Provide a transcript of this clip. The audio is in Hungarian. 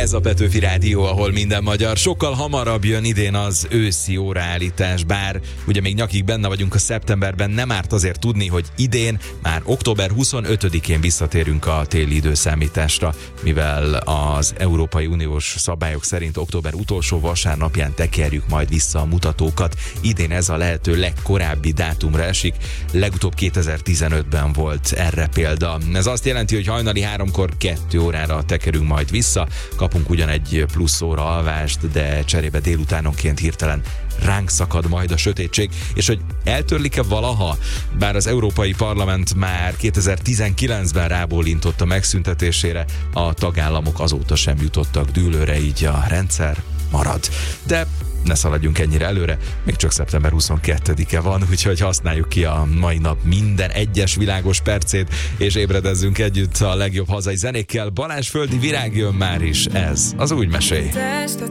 Ez a Petőfi Rádió, ahol minden magyar. Sokkal hamarabb jön idén az őszi óraállítás, bár ugye még nyakig benne vagyunk a szeptemberben, nem árt azért tudni, hogy idén már október 25-én visszatérünk a téli időszámításra, mivel az Európai Uniós szabályok szerint október utolsó vasárnapján tekerjük majd vissza a mutatókat. Idén ez a lehető legkorábbi dátumra esik, legutóbb 2015-ben volt erre példa. Ez azt jelenti, hogy hajnali 3-kor 2 órára tekerünk majd vissza, kapunk ugyan egy plusz óra alvást, de cserébe délutánonként hirtelen ránk szakad majd a sötétség, és hogy eltörlik-e valaha, bár az Európai Parlament már 2019-ben rábólintott a megszüntetésére, a tagállamok azóta sem jutottak dűlőre, így a rendszer marad. De ne szaladjunk ennyire előre, még csak szeptember 22-e van, úgyhogy használjuk ki a mai nap minden egyes világos percét, és ébredezzünk együtt a legjobb hazai zenékkel. Balázs Földi Virág jön már is, ez az Úgy Mesély. Test a